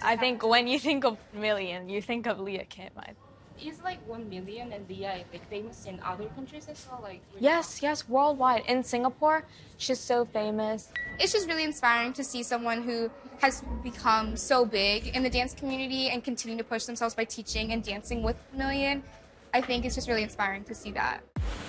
I think when you think of Million, you think of Leah Kim. Is like 1 million and Leah like famous in other countries as well? Like Yes, worldwide. In Singapore, she's so famous. It's just really inspiring to see someone who has become so big in the dance community and continue to push themselves by teaching and dancing with Million. I think it's just really inspiring to see that.